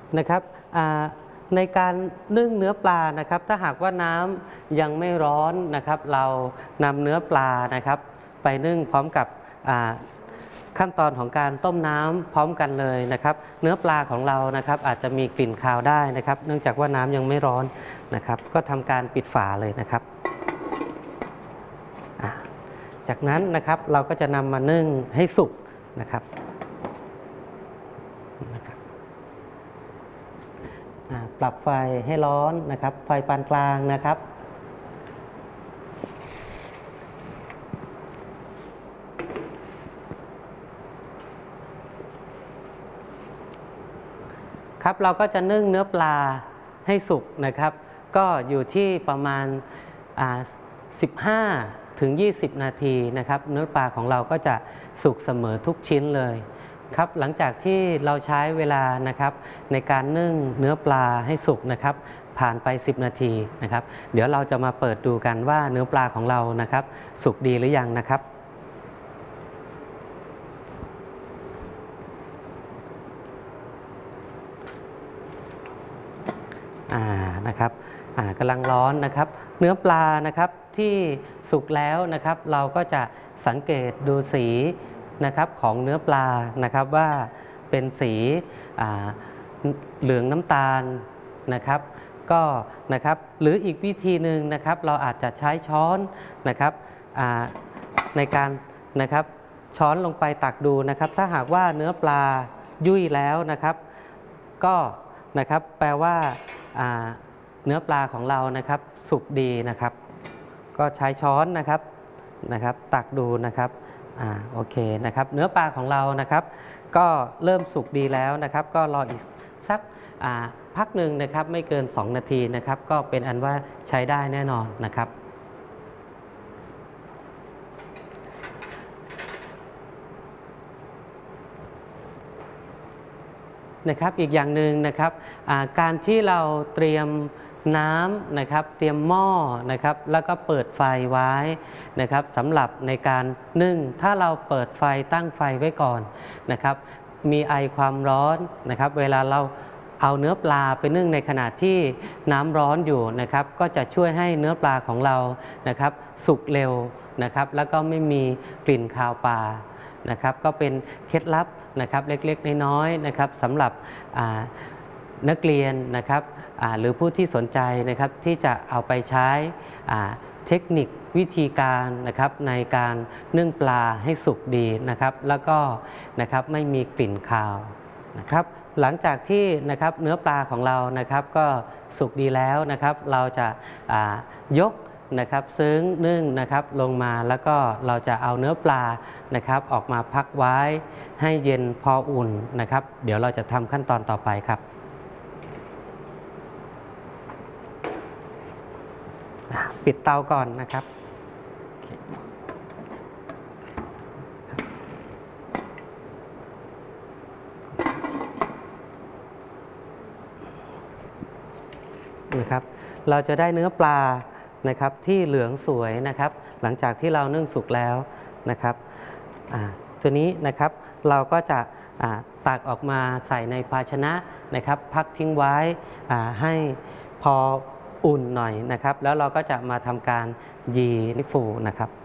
นะครับในการนึ่งเนื้อปลานะครับถ้าหากว่าน้ำยังไม่ร้อนนะครับเรานำเนื้อปลานะครับไปนึ่งพร้อมกับขั้นตอนของการต้มน้ำพร้อมกันเลยนะครับเนื้อปลาของเรานะครับอาจจะมีกลิ่นคาวได้นะครับเนื่องจากว่าน้ำยังไม่ร้อนนะครับก็ทำการปิดฝาเลยนะครับจากนั้นนะครับเราก็จะนำมานึ่งให้สุกนะครับปรับไฟให้ร้อนนะครับไฟปานกลางนะครับครับเราก็จะนึ่งเนื้อปลาให้สุกนะครับก็อยู่ที่ประมาณ15 ถึง 20 นาทีนะครับเนื้อปลาของเราก็จะสุกเสมอทุกชิ้นเลยครับหลังจากที่เราใช้เวลานะครับในการนึ่งเนื้อปลาให้สุกนะครับผ่านไป10 นาทีนะครับเดี๋ยวเราจะมาเปิดดูกันว่าเนื้อปลาของเรานะครับสุกดีหรือยังนะครับนะครับกำลังร้อนนะครับเนื้อปลานะครับที่สุกแล้วนะครับเราก็จะสังเกตดูสีนะครับของเนื้อปลานะครับว่าเป็นสีเหลืองน้ำตาลนะครับก็นะครับหรืออีกวิธีหนึ่งนะครับเราอาจจะใช้ช้อนนะครับในการนะครับช้อนลงไปตักดูนะครับถ้าหากว่าเนื้อปลายุ่ยแล้วนะครับก็นะครับแปลว่าเนื้อปลาของเรานะครับสุกดีนะครับก็ใช้ช้อนนะครับตักดูนะครับโอเคนะครับเนื้อปลาของเรานะครับก็เริ่มสุกดีแล้วนะครับก็รออีกสักพักหนึ่งนะครับไม่เกิน2 นาทีนะครับก็เป็นอันว่าใช้ได้แน่นอนนะครับอีกอย่างหนึ่งนะครับการที่เราเตรียมน้ำนะครับเตรียมหม้อนะครับแล้วก็เปิดไฟไว้นะครับสำหรับในการนึ่งถ้าเราเปิดไฟตั้งไฟไว้ก่อนนะครับมีไอความร้อนนะครับเวลาเราเอาเนื้อปลาไปนึ่งในขณะที่น้ำร้อนอยู่นะครับก็จะช่วยให้เนื้อปลาของเรานะครับสุกเร็วนะครับแล้วก็ไม่มีกลิ่นคาวปลานะครับก็เป็นเคล็ดลับนะครับเล็กๆน้อยๆนะครับสำหรับนักเรียนนะครับหรือผู้ที่สนใจนะครับที่จะเอาไปใช้เทคนิควิธีการนะครับในการนึ่งปลาให้สุกดีนะครับแล้วก็นะครับไม่มีกลิ่นคาวนะครับหลังจากที่นะครับเนื้อปลาของเรานะครับก็สุกดีแล้วนะครับเราจะยกนะครับซึ้งนึ่งนะครับลงมาแล้วก็เราจะเอาเนื้อปลานะครับออกมาพักไว้ให้เย็นพออุ่นนะครับเดี๋ยวเราจะทำขั้นตอนต่อไปครับปิดเตาก่อนนะครับเราจะได้เนื้อปลานะครับที่เหลืองสวยนะครับหลังจากที่เรานึ่งสุกแล้วนะครับตัวนี้นะครับเราก็จะตักออกมาใส่ในภาชนะนะครับพักทิ้งไว้ให้พออุ่นหน่อยนะครับแล้วเราก็จะมาทำการยีให้ฟูนะครับ